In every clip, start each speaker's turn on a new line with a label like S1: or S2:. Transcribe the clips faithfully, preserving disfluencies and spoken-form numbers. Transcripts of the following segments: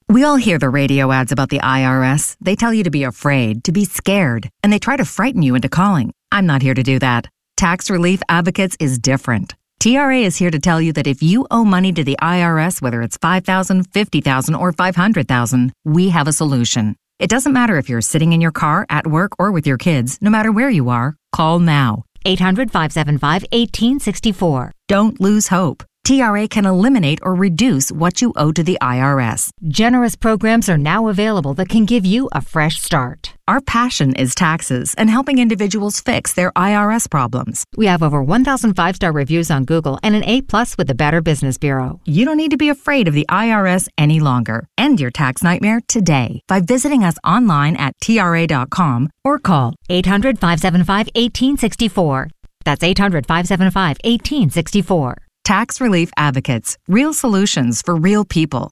S1: We all hear the radio ads about the I R S. They tell you to be afraid, to be scared, and they try to frighten you into calling. I'm not here to do that. Tax Relief Advocates is different. T R A is here to tell you that if you owe money to the I R S, whether it's five thousand dollars, fifty thousand dollars, or five hundred thousand dollars, we have a solution. It doesn't matter if you're sitting in your car, at work, or with your kids. No matter where you are, call now.
S2: eight hundred, five seven five, one eight six four.
S1: Don't lose hope. T R A can eliminate or reduce what you owe to the I R S.
S2: Generous programs are now available that can give you a fresh start.
S1: Our passion is taxes and helping individuals fix their I R S problems.
S2: We have over one thousand five-star reviews on Google and an A plus with the Better Business Bureau.
S1: You don't need to be afraid of the I R S any longer. End your tax nightmare today by visiting us online at T R A dot com or call
S2: eight hundred, five seven five, one eight six four. That's eight hundred, five seven five, one eight six four.
S1: Tax Relief Advocates. Real solutions for real people.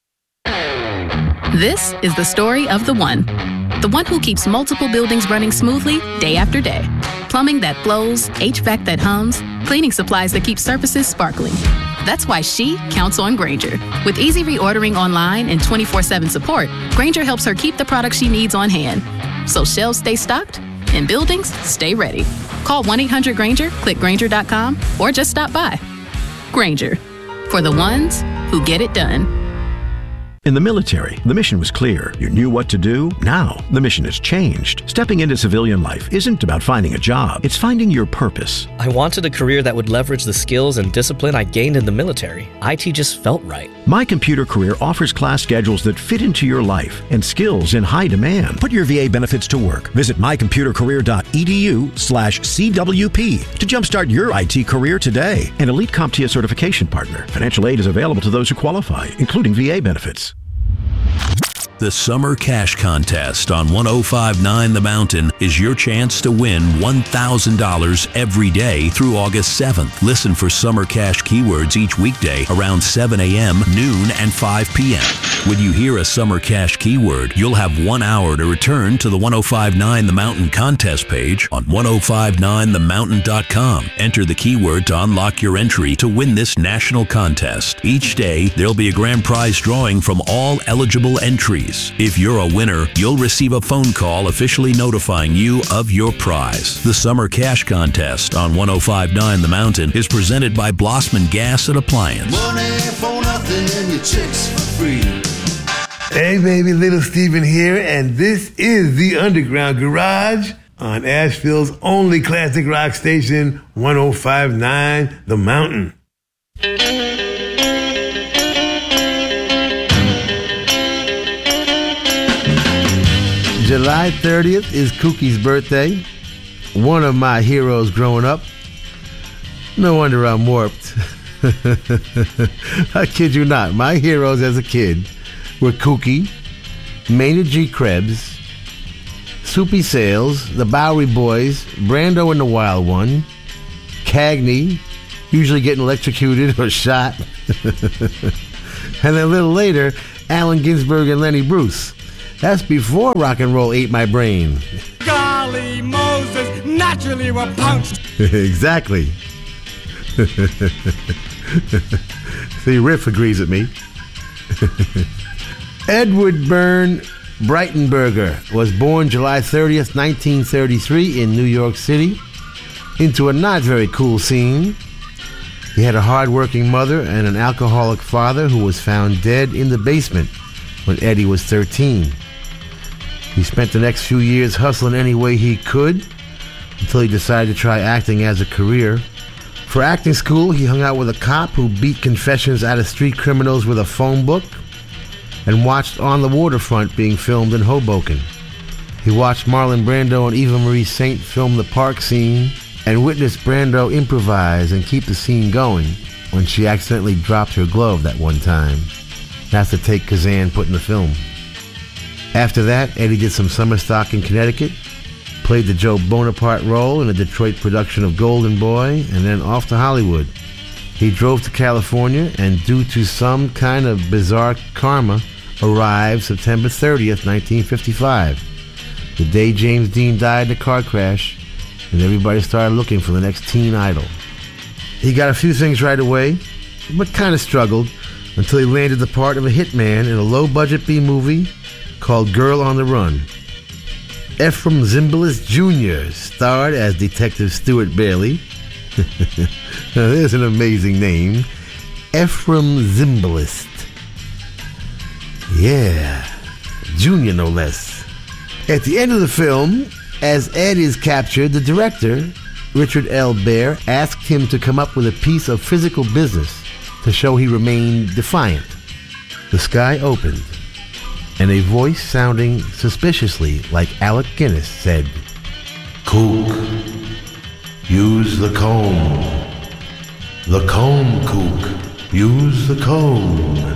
S3: This is the story of the one. The one who keeps multiple buildings running smoothly day after day. Plumbing that flows, H V A C that hums, cleaning supplies that keep surfaces sparkling. That's why she counts on Grainger. With easy reordering online and twenty-four seven support, Grainger helps her keep the products she needs on hand. So shelves stay stocked and buildings stay ready. Call one eight hundred Grainger, click Grainger dot com, or just stop by. Grainger, for the ones who get it done.
S4: In the military, the mission was clear. You knew what to do. Now, the mission has changed. Stepping into civilian life isn't about finding a job. It's finding your purpose.
S5: I wanted a career that would leverage the skills and discipline I gained in the military. I T just felt right.
S4: My Computer Career offers class schedules that fit into your life and skills in high demand. Put your V A benefits to work. Visit my computer career dot e d u slash C W P to jumpstart your I T career today. An Elite CompTIA certification partner. Financial aid is available to those who qualify, including V A benefits.
S6: The Summer Cash Contest on one oh five point nine The Mountain is your chance to win one thousand dollars every day through August seventh. Listen for Summer Cash keywords each weekday around seven a.m., noon, and five p.m. When you hear a Summer Cash keyword, you'll have one hour to return to the one oh five point nine The Mountain contest page on ten fifty-nine the mountain dot com. Enter the keyword to unlock your entry to win this national contest. Each day, there'll be a grand prize drawing from all eligible entries. If you're a winner, you'll receive a phone call officially notifying you of your prize. The Summer Cash Contest on ten fifty-nine The Mountain is presented by Blossman Gas and Appliance.
S7: Money for nothing and your chicks for free.
S8: Hey baby, Little Steven here, and this is the Underground Garage on Asheville's only classic rock station, ten fifty-nine The Mountain. July thirtieth is Kookie's birthday, one of my heroes growing up. No wonder I'm warped. I kid you not, my heroes as a kid were Kookie, Maynard G. Krebs, Soupy Sales, the Bowery Boys, Brando and the Wild One, Cagney, usually getting electrocuted or shot, and then a little later, Allen Ginsberg and Lenny Bruce. That's before rock and roll ate my brain.
S9: Golly Moses, naturally we're punks.
S8: Exactly. See, Riff agrees with me. Edward Byrne Breitenberger was born July thirtieth, nineteen thirty-three in New York City into a not very cool scene. He had a hard-working mother and an alcoholic father who was found dead in the basement when Eddie was thirteen. He spent the next few years hustling any way he could until he decided to try acting as a career. For acting school, he hung out with a cop who beat confessions out of street criminals with a phone book and watched On the Waterfront being filmed in Hoboken. He watched Marlon Brando and Eva Marie Saint film the park scene and witnessed Brando improvise and keep the scene going when she accidentally dropped her glove that one time. That's the take Kazan put in the film. After that, Eddie did some summer stock in Connecticut, played the Joe Bonaparte role in a Detroit production of Golden Boy, and then off to Hollywood. He drove to California and, due to some kind of bizarre karma, arrived September thirtieth, nineteen fifty-five, the day James Dean died in a car crash, and everybody started looking for the next teen idol. He got a few things right away, but kind of struggled until he landed the part of a hitman in a low-budget B-movie called Girl on the Run. Ephraim Zimbalist Junior starred as Detective Stuart Bailey. Now, there's an amazing name. Ephraim Zimbalist. Yeah, Junior no less. At the end of the film, as Ed is captured, the director, Richard L. Baer, asked him to come up with a piece of physical business to show he remained defiant. The sky opened, and a voice sounding suspiciously like Alec Guinness said, "Cook, use the comb. The comb, Cook. Use the comb."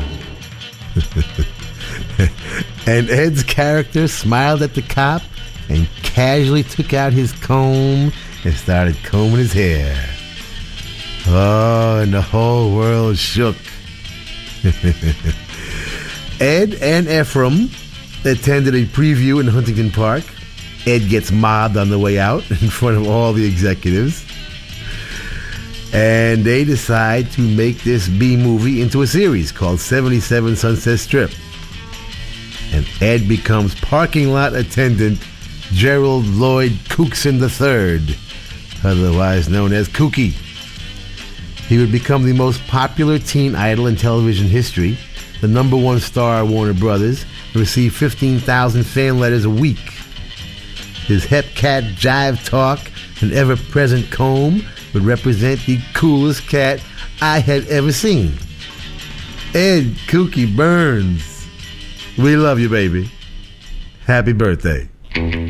S8: And Ed's character smiled at the cop and casually took out his comb and started combing his hair. Oh, and the whole world shook. Ed and Ephraim attended a preview in Huntington Park. Ed gets mobbed on the way out in front of all the executives. And they decide to make this B-movie into a series called seventy-seven Sunset Strip. And Ed becomes parking lot attendant Gerald Lloyd Cookson the third, otherwise known as Kooky. He would become the most popular teen idol in television history, the number one star at Warner Brothers, and received fifteen thousand fan letters a week. His hep cat jive talk and ever-present comb would represent the coolest cat I had ever seen. Ed Kooky Burns, we love you, baby. Happy birthday.